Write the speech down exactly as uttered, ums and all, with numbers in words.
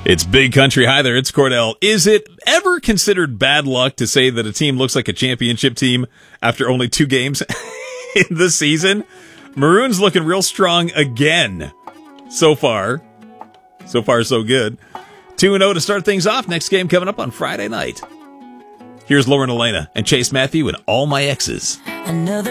It's Big Country. Hi there, it's Cordell. Is it ever considered bad luck to say that a team looks like a championship team after only two games in the season? Maroons looking real strong again so far. So far, so good. two and oh to start things off. Next game coming up on Friday night. Here's Lauren Elena and Chase Matthew and All My Exes. Another